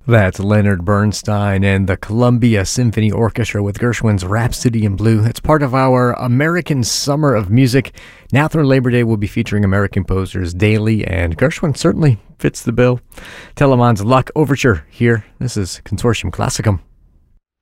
That's Leonard Bernstein and the Columbia Symphony Orchestra with Gershwin's Rhapsody in Blue. It's part of our American Summer of Music. Now through Labor Day, we'll be featuring American composers daily, and Gershwin certainly fits the bill. Telemann's Luck Overture here. This is Consortium Classicum.